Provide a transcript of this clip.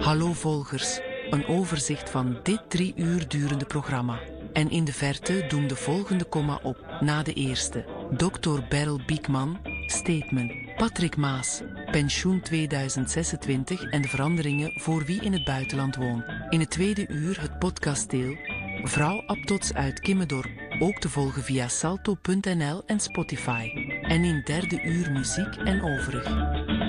Hallo volgers, een overzicht van dit 3 uur durende programma. En in de verte doen de volgende komma op, na de eerste. Dr. Beryl Biekman, Statement. Patrick Maas, pensioen 2026 en de veranderingen voor wie in het buitenland woont. In het tweede uur het podcastdeel Vrouw Abtots uit Kimmendorp, ook te volgen via salto.nl en Spotify. En in derde uur muziek en overig.